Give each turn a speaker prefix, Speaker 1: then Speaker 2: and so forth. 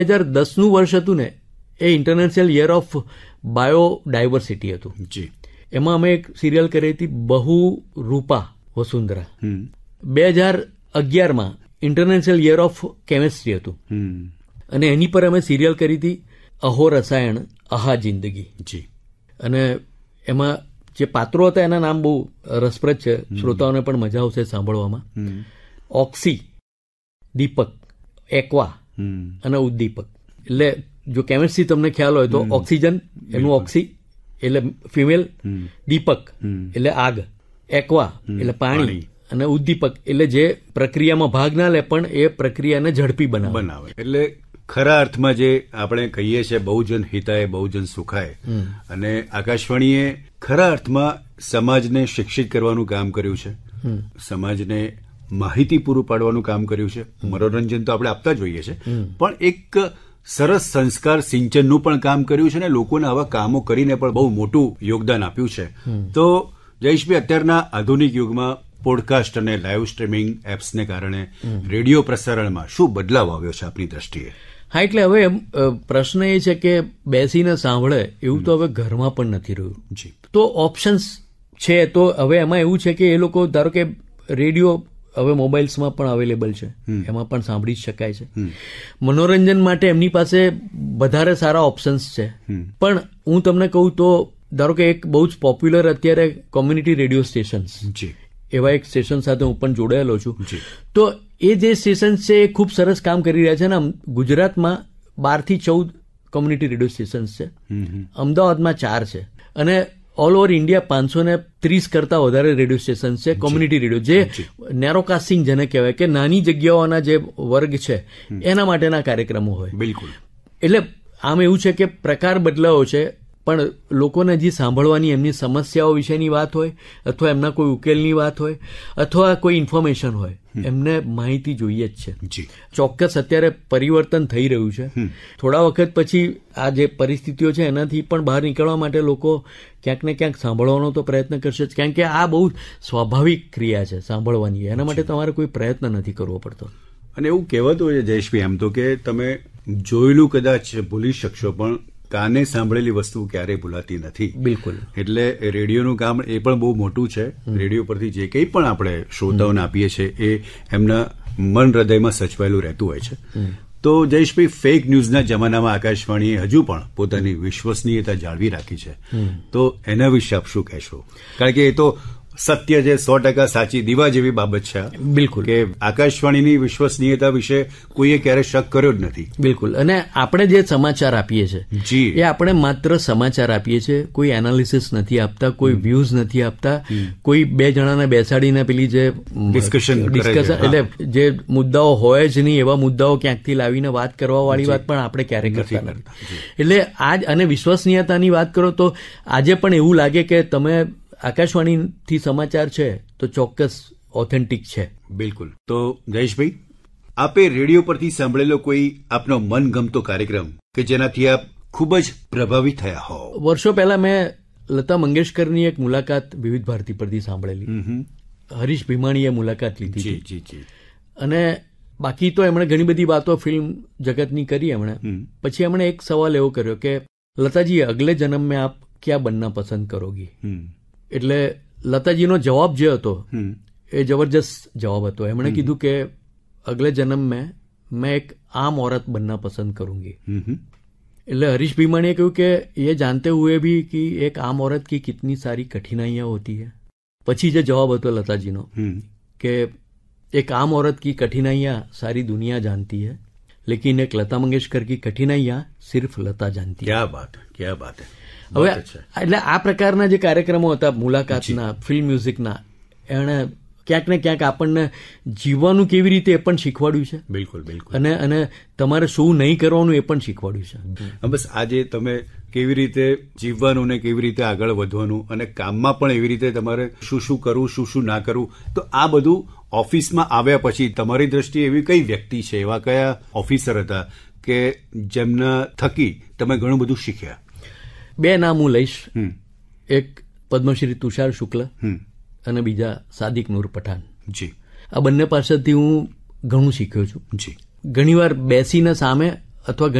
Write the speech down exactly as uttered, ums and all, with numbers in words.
Speaker 1: હજાર દસનું વર્ષ હતું ને એ ઇન્ટરનેશનલ યર ઓફ બાયોડાયવર્સિટી હતું.
Speaker 2: જી.
Speaker 1: એમાં અમે એક સિરિયલ કરી હતી બહુ રૂપા વસુંધરા. બે હજાર અગિયારમાં ઇન્ટરનેશનલ યર ઓફ કેમેસ્ટ્રી હતું અને એની પર અમે સિરિયલ કરી હતી અહો રસાયણ અહા જિંદગી.
Speaker 2: જી.
Speaker 1: અને એમાં જે પાત્રો હતા એના નામ બહુ રસપ્રદ છે, શ્રોતાઓને પણ મજા આવશે સાંભળવામાં. ઓક્સી, દીપક, એકવા અને ઉદ્દીપક. એટલે જો કેમિસ્ટ્રી તમને ખ્યાલ હોય તો ઓક્સિજન એનું ઓક્સી એટલે ફિમેલ, દીપક એટલે આગ, એકવા એટલે પાણી અને ઉદ્દીપક એટલે જે પ્રક્રિયામાં ભાગ ના લે પણ એ પ્રક્રિયાને ઝડપી બનાવે.
Speaker 2: એટલે ખરા અર્થમાં જે આપણે કહીએ છીએ બહુજન હિતાય બહુજન સુખાય, અને આકાશવાણીએ ખરા અર્થમાં સમાજને શિક્ષિત કરવાનું કામ કર્યું છે, સમાજને માહિતી પૂરું પાડવાનું કામ કર્યું છે. મનોરંજન તો આપણે આપતા જ હોઈએ છીએ, પણ એક સરસ સંસ્કાર સિંચનનું પણ કામ કર્યું છે ને લોકોને આવા કામો કરીને પણ બહુ મોટું યોગદાન આપ્યું છે. તો જયેશભાઈ, અત્યારના આધુનિક યુગમાં પોડકાસ્ટ અને લાઈવ સ્ટ્રીમિંગ એપ્સને કારણે રેડિયો પ્રસારણમાં શું બદલાવ આવ્યો છે આપની દ્રષ્ટિએ?
Speaker 1: હા, એટલે હવે પ્રશ્ન એ છે કે બેસીને સાંભળે એવું તો હવે ઘરમાં પણ નથી રહ્યું.
Speaker 2: જી.
Speaker 1: તો ઓપ્શન્સ છે, તો હવે એમાં એવું છે કે એ લોકો ધારો કે રેડિયો હવે મોબાઈલ્સમાં પણ અવેલેબલ છે, એમાં પણ સાંભળી જ શકાય છે. મનોરંજન માટે એમની પાસે વધારે સારા ઓપ્શન્સ છે. પણ હું તમને કહું તો ધારો કે એક બહુ જ પોપ્યુલર અત્યારે કોમ્યુનિટી રેડિયો સ્ટેશન્સ, એવા એક સ્ટેશન સાથે હું પણ જોડાયેલો છું. તો એ જે સ્ટેશન છે એ ખૂબ સરસ કામ કરી રહ્યા છે ને. ગુજરાતમાં બાર થી ચૌદ કોમ્યુનિટી રેડિયો સ્ટેશન્સ છે, અમદાવાદમાં ચાર છે, અને ઓલ ઓવર ઇન્ડિયા પાંચસો ને ત્રીસ કરતા વધારે રેડિયો સ્ટેશન છે કોમ્યુનિટી રેડિયો, જે નેરોકાસ્ટિંગ જેને કહેવાય કે નાની જગ્યાઓના જે વર્ગ છે એના માટેના કાર્યક્રમો હોય.
Speaker 2: બિલકુલ.
Speaker 1: એટલે આમ એવું છે કે પ્રકાર બદલાયો છે, પણ લોકોને હજી સાંભળવાની એમની સમસ્યાઓ વિશેની વાત હોય અથવા એમના કોઈ ઉકેલની વાત હોય અથવા કોઈ ઇન્ફોર્મેશન હોય, એમને માહિતી જોઈએ જ છે. ચોક્કસ અત્યારે પરિવર્તન થઈ રહ્યું છે. થોડા વખત પછી આ જે પરિસ્થિતિઓ છે એનાથી પણ બહાર નીકળવા માટે લોકો ક્યાંક ને ક્યાંક સાંભળવાનો તો પ્રયત્ન કરશે જ, કારણ કે આ બહુ સ્વાભાવિક ક્રિયા છે સાંભળવાની. એના માટે તમારે કોઈ પ્રયત્ન નથી કરવો પડતો.
Speaker 2: અને એવું કહેવાતું હોય છે જયેશભાઈ આમ તો કે તમે જોયેલું કદાચ ભૂલી શકશો પણ કાને સાંભળેલી વસ્તુ ક્યારેય ભૂલાતી નથી.
Speaker 1: બિલકુલ.
Speaker 2: એટલે રેડિયોનું કામ એ પણ બહુ મોટું છે. રેડિયો પરથી જે કંઈ પણ આપણે શ્રોતાઓને આપીએ છીએ એ એમના મન હૃદયમાં સચવાયેલું રહેતું હોય છે. તો જયેશભાઈ, ફેક ન્યૂઝના જમાનામાં આકાશવાણીએ હજુ પણ પોતાની વિશ્વસનીયતા જાળવી રાખી છે, તો એના વિશે આપ શું કહેશો? કારણ કે એ તો સત્ય છે, સો ટકા સાચી દીવા જેવી બાબત છે.
Speaker 1: બિલકુલ.
Speaker 2: કે આકાશવાણીની વિશ્વસનીયતા વિશે કોઈએ ક્યારે શક કર્યો જ નથી.
Speaker 1: બિલકુલ. અને આપણે જે સમાચાર આપીએ છીએ
Speaker 2: જી,
Speaker 1: એ આપણે માત્ર સમાચાર આપીએ છીએ, કોઈ એનાલિસિસ નથી આપતા, કોઈ વ્યૂઝ નથી આપતા, કોઈ બે જણાને બેસાડીને પેલી જે
Speaker 2: ડિસ્કશન
Speaker 1: ડિસ્કશન એટલે જે મુદ્દાઓ હોય જ નહીં એવા મુદ્દાઓ ક્યાંકથી લાવીને વાત કરવા વાળી વાત પણ આપણે ક્યારેય કરતા નથી. એટલે આજ અને વિશ્વસનીયતાની વાત કરો તો આજે પણ એવું લાગે કે તમે આકાશવાણીથી સમાચાર છે તો ચોક્કસ ઓથેન્ટિક છે.
Speaker 2: બિલકુલ. તો જયેશભાઈ, આપે રેડિયો પરથી સાંભળેલો કોઈ આપનો મનગમતો કાર્યક્રમ કે જેનાથી આપ ખૂબ જ પ્રભાવિત થયા હો?
Speaker 1: વર્ષો પહેલા મેં લતા મંગેશકરની એક મુલાકાત વિવિધ ભારતી પરથી સાંભળેલી. હરીશ ભીમાણીએ મુલાકાત લીધી.
Speaker 2: જી જી જી.
Speaker 1: અને બાકી તો એમણે ઘણી બધી વાતો ફિલ્મ જગતની કરી એમણે. પછી એમણે એક સવાલ એવો કર્યો કે લતાજી, અગલે જન્મ મેં આપ ક્યાં બનના પસંદ કરોગી? એટલે લતાજીનો જવાબ જે હતો એ જબરજસ્ત જવાબ હતો. એમણે કીધું કે અગલે જન્મ મેં मैं एक आम औरत बनना पसंद करूंगी. એટલે હરીશ ભીમાણીએ કહ્યું કે ये जानते हुए भी कि एक आम औरत की कितनी सारी कठिनाइयां होती है. પછી જે જવાબ હતો લતાજીનો કે एक आम औरत की कठिनाइयां सारी दुनिया जानती है, लेकिन एक लता मंगेशकर की कठिनाइयां सिर्फ लता जानती है.
Speaker 2: क्या बात क्या बात
Speaker 1: હવે એટલે આ પ્રકારના જે કાર્યક્રમો હતા મુલાકાતના, ફિલ્મ મ્યુઝિકના, એણે ક્યાંક ને ક્યાંક આપણને જીવવાનું કેવી રીતે એ પણ શીખવાડ્યું છે.
Speaker 2: બિલકુલ બિલકુલ.
Speaker 1: અને અને તમારે શું નહીં કરવાનું એ પણ શીખવાડ્યું છે.
Speaker 2: બસ આજે તમે કેવી રીતે જીવવાનું ને કેવી રીતે આગળ વધવાનું અને કામમાં પણ એવી રીતે તમારે શું શું કરવું શું શું ના કરવું, તો આ બધું ઓફિસમાં આવ્યા પછી તમારી દ્રષ્ટિએ એવી કઈ વ્યક્તિ છે, એવા કયા ઓફિસર હતા કે જેમના થકી તમે ઘણું બધું શીખ્યા?
Speaker 1: બે નામ હું લઈશ. એક પદ્મશ્રી તુષાર શુક્લ અને બીજા સાદિક નૂર પઠાણ.
Speaker 2: જી.
Speaker 1: આ બંને પાસેથી હું ઘણું શીખ્યો છું.
Speaker 2: જી.
Speaker 1: ઘણીવાર બેસીને સામે અથવા